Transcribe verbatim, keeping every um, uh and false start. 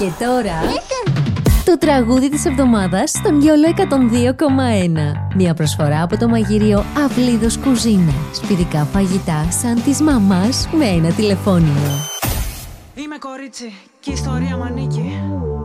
Και τώρα το τραγούδι της εβδομάδας στον Γιόλο εκατόν δύο κόμμα ένα. Μια προσφορά από το μαγειρίο Αυλίδος Κουζίνα. Σπιτικά φαγητά σαν της μαμάς με ένα τηλεφώνημα. Είμαι κορίτσι και η ιστορία μ' ανήκει.